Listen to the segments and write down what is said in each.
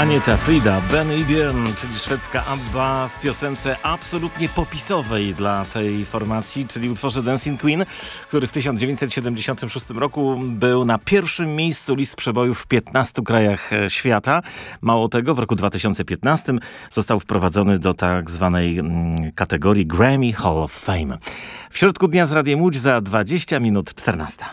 Agneta Frida, Benny i Björn, czyli szwedzka ABBA w piosence absolutnie popisowej dla tej formacji, czyli utworze Dancing Queen, który w 1976 roku był na pierwszym miejscu list przebojów w 15 krajach świata. Mało tego, w roku 2015 został wprowadzony do tak zwanej kategorii Grammy Hall of Fame. W środku dnia z Radiem Łódź za 20 minut 14.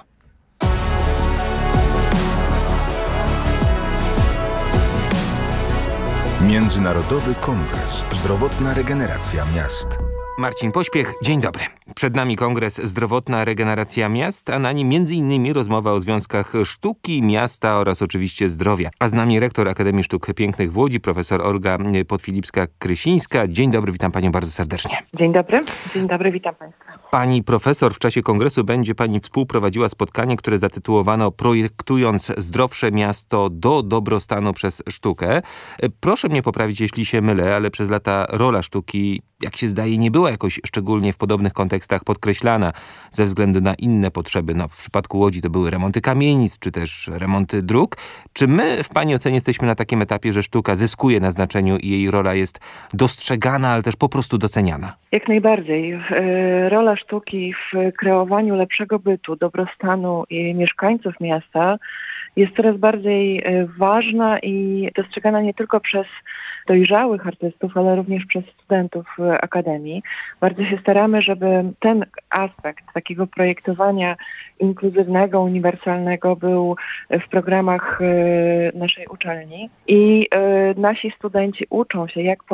Międzynarodowy Kongres Zdrowotna Regeneracja Miast. Marcin Pośpiech, dzień dobry. Przed nami Kongres Zdrowotna Regeneracja Miast, a na nim m.in. rozmowa o związkach sztuki, miasta oraz oczywiście zdrowia. A z nami rektor Akademii Sztuk Pięknych w Łodzi, profesor Olga Podfilipska-Krysińska. Dzień dobry, witam panią bardzo serdecznie. Dzień dobry, witam państwa. Pani profesor, w czasie kongresu będzie pani współprowadziła spotkanie, które zatytułowano Projektując zdrowsze miasto do dobrostanu przez sztukę. Proszę mnie poprawić, jeśli się mylę, ale przez lata rola sztuki, jak się zdaje, nie była jakoś szczególnie w podobnych kontekstach podkreślana ze względu na inne potrzeby. No, w przypadku Łodzi to były remonty kamienic, czy też remonty dróg. Czy my w pani ocenie jesteśmy na takim etapie, że sztuka zyskuje na znaczeniu i jej rola jest dostrzegana, ale też po prostu doceniana? Jak najbardziej. Rola sztuki w kreowaniu lepszego bytu, dobrostanu i mieszkańców miasta jest coraz bardziej ważna i dostrzegana nie tylko przez dojrzałych artystów, ale również przez studentów Akademii. Bardzo się staramy, żeby ten aspekt takiego projektowania inkluzywnego, uniwersalnego był w programach naszej uczelni i nasi studenci uczą się, jak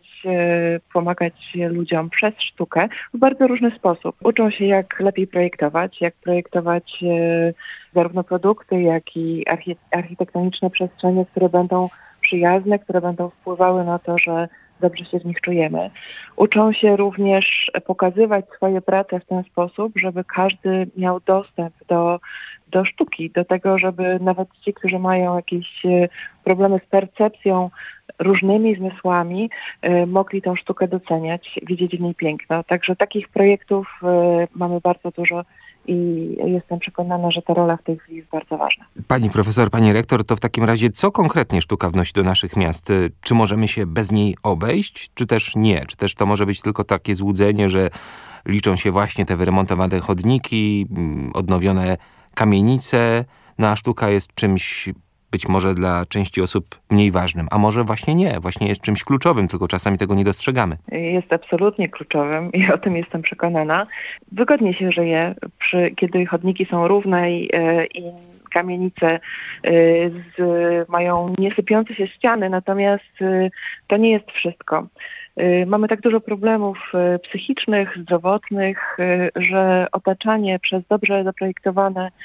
pomagać ludziom przez sztukę w bardzo różny sposób. Uczą się, jak lepiej projektować, zarówno produkty, jak i architektoniczne przestrzenie, które będą przyjazne, które będą wpływały na to, że dobrze się w nich czujemy. Uczą się również pokazywać swoje prace w ten sposób, żeby każdy miał dostęp do sztuki, do tego, żeby nawet ci, którzy mają jakieś problemy z percepcją, różnymi zmysłami, mogli tą sztukę doceniać, widzieć w niej piękno. Także takich projektów mamy bardzo dużo i jestem przekonana, że ta rola w tej chwili jest bardzo ważna. Pani profesor, pani rektor, to w takim razie co konkretnie sztuka wnosi do naszych miast? Czy możemy się bez niej obejść, czy też nie? Czy też to może być tylko takie złudzenie, że liczą się właśnie te wyremontowane chodniki, odnowione kamienice, no a sztuka jest czymś być może dla części osób mniej ważnym, a może właśnie nie, właśnie jest czymś kluczowym, tylko czasami tego nie dostrzegamy. Jest absolutnie kluczowym i o tym jestem przekonana. Wygodnie się żyje, kiedy chodniki są równe i kamienice mają niesypiące się ściany, natomiast to nie jest wszystko. Mamy tak dużo problemów psychicznych, zdrowotnych, że otaczanie przez dobrze zaprojektowane